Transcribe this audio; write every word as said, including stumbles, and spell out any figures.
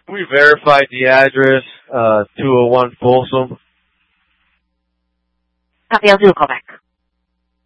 We verified the address, uh, two oh one Folsom. Copy, I'll do a call back.